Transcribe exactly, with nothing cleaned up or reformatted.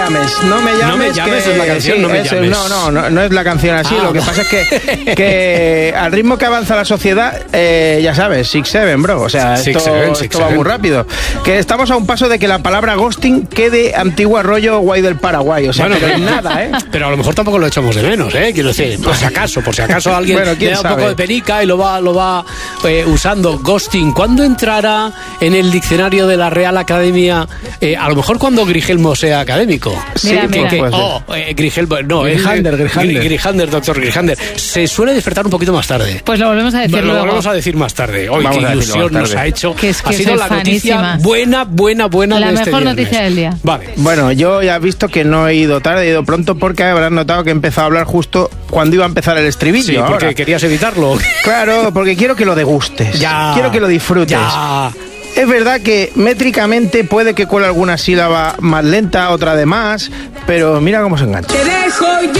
llames, no me llames. No me llames que, es la canción, sí, no me eso, llames. No, no, no, no es la canción así. Ah, lo que no. pasa es que, que al ritmo que avanza la sociedad, eh, ya sabes, six seven, bro. O sea, Six, esto, seven, esto six, va seven. muy rápido. Que estamos a un paso de que la palabra ghosting quede antigua rollo guay del Paraguay. O sea, Bueno, pero pero- nada, ¿eh? Pero a lo mejor tampoco lo echamos de menos, ¿eh? Quiero decir, por si acaso, por si acaso alguien Bueno, le quién da un sabe. poco de penica y lo va, lo va eh, usando. Ghosting, ¿cuándo entrará en el diccionario de la Real Academia? Eh, a lo mejor cuando Grigelmo sea académico. Mira, Sí, mira. pues, puede ser. Oh, eh, Grigelmo, no, es Grijander, Grijander. Grijander, doctor Grijander. Se suele despertar un poquito más tarde. Pues lo volvemos a decir Lo luego. volvemos a decir más tarde. Hoy Vamos qué a decirlo ilusión más nos tarde. ha hecho. Que es que ha sido soy la noticia fanísima. buena, buena, buena La de este mejor viernes. noticia del día. Vale. Bueno, yo ya he visto que no he ido tarde, he ido pronto porque habrás notado que he empezado a hablar justo cuando iba a empezar el estribillo. Sí, porque ahora. querías evitarlo. Claro, porque quiero que lo degustes. Ya. Quiero que lo disfrutes. Ya. Es verdad que métricamente puede que cuele alguna sílaba más lenta, otra de más, pero mira cómo se engancha. Te dejo